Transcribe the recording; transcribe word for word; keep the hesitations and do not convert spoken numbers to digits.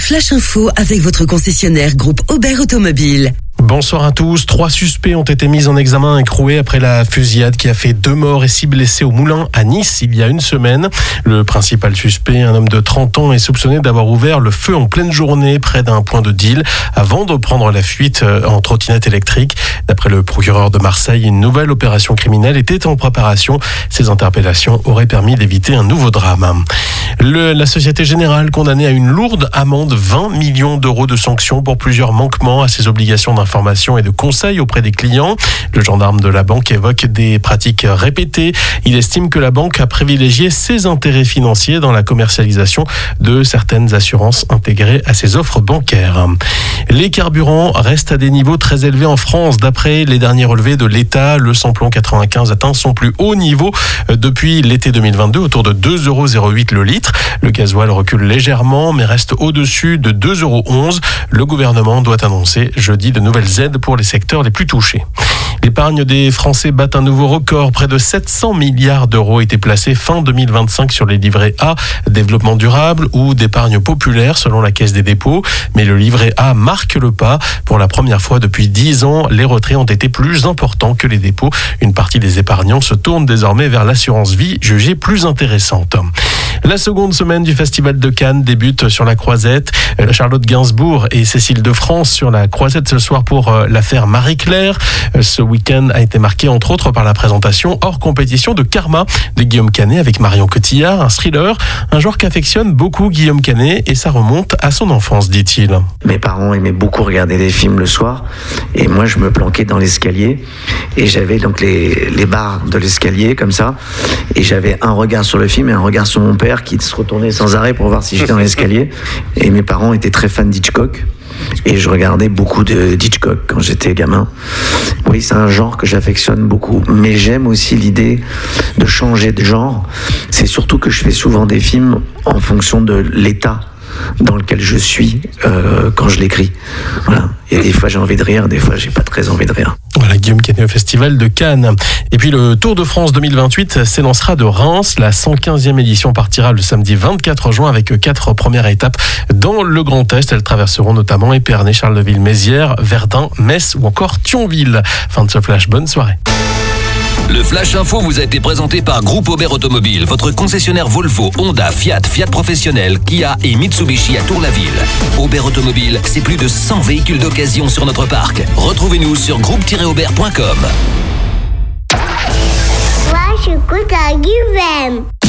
Flash Info avec votre concessionnaire groupe Aubert Automobile. Bonsoir à tous. Trois suspects ont été mis en examen à Écroué après la fusillade qui a fait deux morts et six blessés au Moulin à Nice il y a une semaine. Le principal suspect, un homme de trente ans, est soupçonné d'avoir ouvert le feu en pleine journée près d'un point de deal avant de prendre la fuite en trottinette électrique. D'après le procureur de Marseille, une nouvelle opération criminelle était en préparation. Ces interpellations auraient permis d'éviter un nouveau drame. Le, la Société Générale condamnée à une lourde amende, vingt millions d'euros de sanctions pour plusieurs manquements à ses obligations d'information et de conseil auprès des clients. Le gendarme de la banque évoque des pratiques répétées. Il estime que la banque a privilégié ses intérêts financiers dans la commercialisation de certaines assurances intégrées à ses offres bancaires. Les carburants restent à des niveaux très élevés en France. D'après les derniers relevés de l'État, le samplon quatre-vingt-quinze atteint son plus haut niveau depuis l'été deux mille vingt-deux, autour de deux euros zéro huit le litre. Le gasoil recule légèrement, mais reste au-dessus de deux euros onze. Le gouvernement doit annoncer jeudi de nouvelles aides pour les secteurs les plus touchés. L'épargne des Français bat un nouveau record. Près de sept cents milliards d'euros étaient placés fin deux mille vingt-cinq sur les livrets A, développement durable ou d'épargne populaire selon la Caisse des dépôts. Mais le livret A marque le pas. Pour la première fois depuis dix ans, les retraits ont été plus importants que les dépôts. Une partie des épargnants se tourne désormais vers l'assurance vie, jugée plus intéressante. La seconde semaine du Festival de Cannes débute sur la Croisette. Charlotte Gainsbourg et Cécile de France sur la Croisette ce soir pour l'affaire Marie-Claire. Ce week-end a été marqué entre autres par la présentation hors compétition de Karma de Guillaume Canet avec Marion Cotillard, un thriller, un genre qu'affectionne beaucoup Guillaume Canet et ça remonte à son enfance, dit-il. Mes parents aimaient beaucoup regarder des films le soir et moi je me planquais dans l'escalier et j'avais donc les, les barres de l'escalier comme ça et j'avais un regard sur le film et un regard sur mon père qui se retournait sans arrêt pour voir si j'étais dans l'escalier. Et mes parents étaient très fans d'Hitchcock. Et je regardais beaucoup de d'Hitchcock quand j'étais gamin. Oui, c'est un genre que j'affectionne beaucoup. Mais j'aime aussi l'idée de changer de genre. C'est surtout que je fais souvent des films en fonction de l'état dans lequel je suis euh, quand je l'écris. Voilà. Et des fois j'ai envie de rire, des fois j'ai pas très envie de rire. Voilà, Guillaume Canet au Festival de Cannes. Et puis le Tour de France deux mille vingt-huit s'élancera de Reims. La cent quinzième édition partira le samedi vingt-quatre juin avec quatre premières étapes dans le Grand Est. Elles traverseront notamment Épernay, Charleville-Mézières, Verdun, Metz ou encore Thionville. Fin de ce flash, bonne soirée. Le Flash Info vous a été présenté par Groupe Aubert Automobile, votre concessionnaire Volvo, Honda, Fiat, Fiat Professionnel, Kia et Mitsubishi à Tour-la-Ville. Aubert Automobile, c'est plus de cent véhicules d'occasion sur notre parc. Retrouvez-nous sur groupe tiret aubert point com. Moi, j'écoute à Guillaume.